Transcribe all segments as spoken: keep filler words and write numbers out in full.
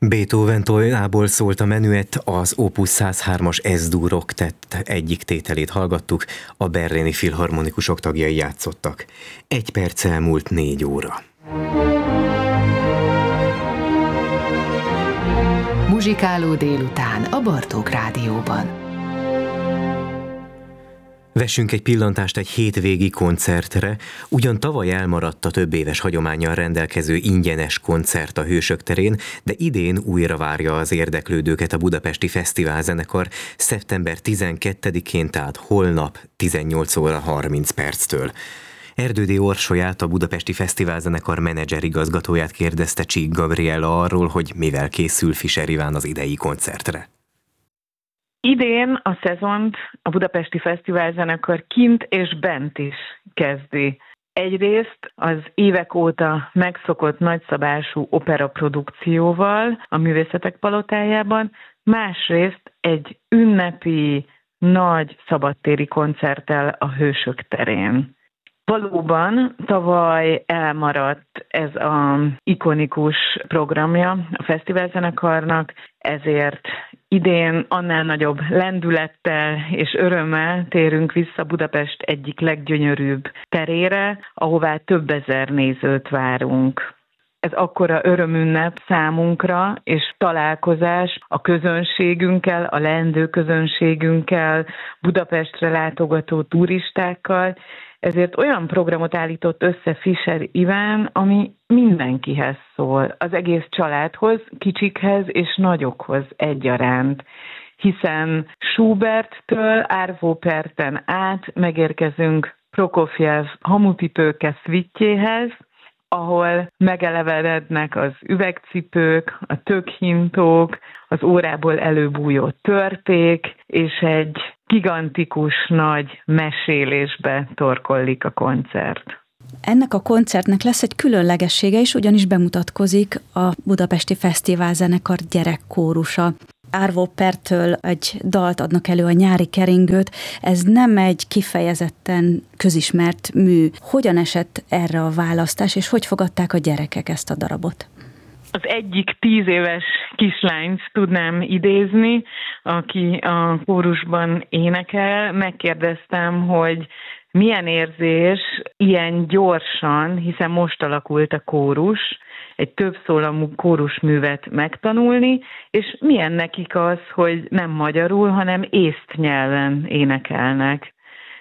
Beethoven tojából szólt a menüett, az Opus száz hármas S-dur oktett egyik tételét hallgattuk, a berlini filharmonikusok tagjai játszottak. Egy perc elmúlt négy óra. Muzsikáló délután a Bartók Rádióban. Vessünk egy pillantást egy hétvégi koncertre, ugyan tavaly elmaradt a több éves hagyománnyal rendelkező ingyenes koncert a Hősök terén, de idén újra várja az érdeklődőket a Budapesti Fesztiválzenekar szeptember tizenkettedikén, tehát holnap tizennyolc óra harminc perctől. Erdődy Orsolyát, a Budapesti Fesztiválzenekar menedzser igazgatóját kérdezte Csík Gabriella arról, hogy mivel készül Fischer Iván az idei koncertre. Idén a szezont a Budapesti Fesztiválzenekar kint és bent is kezdi. Egyrészt az évek óta megszokott nagyszabású operaprodukcióval a Művészetek Palotájában, másrészt egy ünnepi, nagy szabadtéri koncerttel a Hősök terén. Valóban tavaly elmaradt ez az ikonikus programja a fesztiválzenekarnak, ezért idén annál nagyobb lendülettel és örömmel térünk vissza Budapest egyik leggyönyörűbb terére, ahová több ezer nézőt várunk. Ez akkora örömünnep számunkra, és találkozás a közönségünkkel, a leendő közönségünkkel, Budapestre látogató turistákkal, ezért olyan programot állított össze Fischer Iván, ami mindenkihez szól, az egész családhoz, kicsikhez és nagyokhoz egyaránt. Hiszen Schuberttől Arvo Pärten át megérkezünk Prokofjev Hamupipőke szvittjéhez, ahol megelevenednek az üvegcipők, a tökhintók, az órából előbújó törpék, és egy gigantikus nagy mesélésbe torkollik a koncert. Ennek a koncertnek lesz egy különlegessége is, ugyanis bemutatkozik a Budapesti Fesztiválzenekar gyerekkórusa. Arvo Pärttől egy dalt adnak elő, a Nyári keringőt. Ez nem egy kifejezetten közismert mű. Hogyan esett erre a választás, és hogy fogadták a gyerekek ezt a darabot? Az egyik tíz éves kislányt tudnám idézni, aki a kórusban énekel. Megkérdeztem, hogy milyen érzés ilyen gyorsan, hiszen most alakult a kórus, egy több szólamú kórusművet megtanulni, és milyen nekik az, hogy nem magyarul, hanem észt nyelven énekelnek.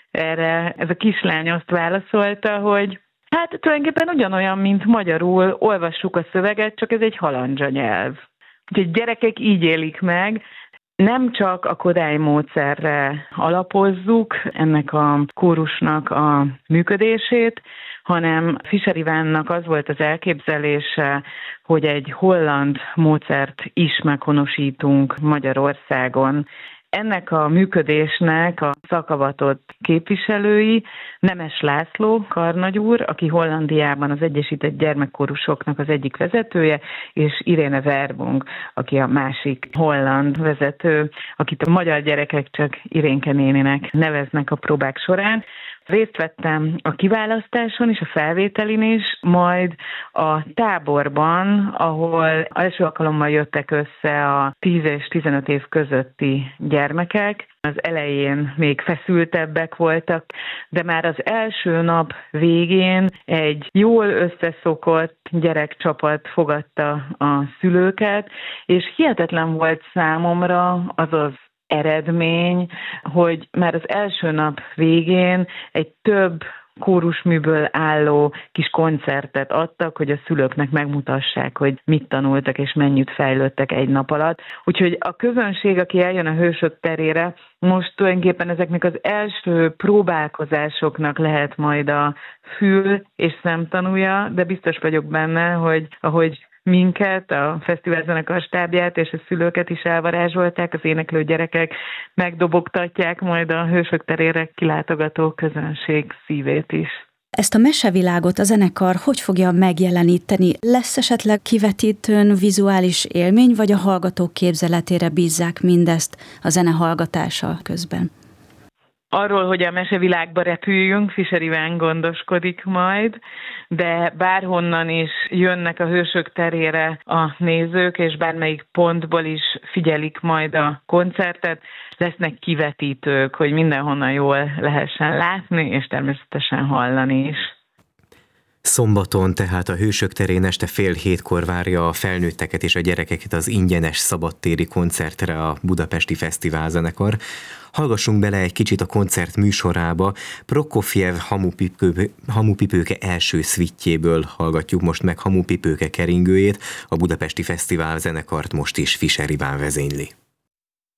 Erre ez a kislány azt válaszolta, hogy hát tulajdonképpen ugyanolyan, mint magyarul, olvassuk a szöveget, csak ez egy halandzsa nyelv. Úgyhogy gyerekek így élik meg. Nem csak a Kodály módszerre alapozzuk ennek a kórusnak a működését, hanem Fischer Ivánnak az volt az elképzelése, hogy egy holland módszert is meghonosítunk Magyarországon. Ennek a működésnek a szakavatott képviselői Nemes László karnagyúr, aki Hollandiában az Egyesített Gyermekkórusoknak az egyik vezetője, és Irene Verbung, aki a másik holland vezető, akit a magyar gyerekek csak Irénke néninek neveznek a próbák során. Részt vettem a kiválasztáson és a felvételin is, majd a táborban, ahol első alkalommal jöttek össze a tíz és tizenöt év közötti gyermekek. Az elején még feszültebbek voltak, de már az első nap végén egy jól összeszokott gyerekcsapat fogadta a szülőket, és hihetetlen volt számomra az az eredmény, hogy már az első nap végén egy több kórusműből álló kis koncertet adtak, hogy a szülőknek megmutassák, hogy mit tanultak és mennyit fejlődtek egy nap alatt. Úgyhogy a közönség, aki eljön a Hősök terére, most tulajdonképpen ezeknek az első próbálkozásoknak lehet majd a fül és szemtanúja, de biztos vagyok benne, hogy ahogy minket, a fesztiválzenekar stábját és a szülőket is elvarázsolták, az éneklő gyerekek megdobogtatják majd a Hősök terére kilátogató közönség szívét is. Ezt a mesevilágot a zenekar hogy fogja megjeleníteni? Lesz esetleg kivetítőn vizuális élmény, vagy a hallgatók képzeletére bízzák mindezt a zene hallgatása közben? Arról, hogy a mesevilágba repüljünk, Fischer Iván gondoskodik majd. de bárhonnan is jönnek a Hősök terére a nézők, és bármelyik pontból is figyelik majd a koncertet, lesznek kivetítők, hogy mindenhonnan jól lehessen látni, és természetesen hallani is. Szombaton tehát a Hősök terén este fél hétkor várja a felnőtteket és a gyerekeket az ingyenes szabadtéri koncertre a Budapesti Fesztiválzenekar. Hallgassunk bele egy kicsit a koncert műsorába. Prokofjev Hamupipőke, Hamupipőke első szvittjéből hallgatjuk most meg Hamupipőke keringőjét, a Budapesti Fesztiválzenekart most is Fischer Iván vezényli.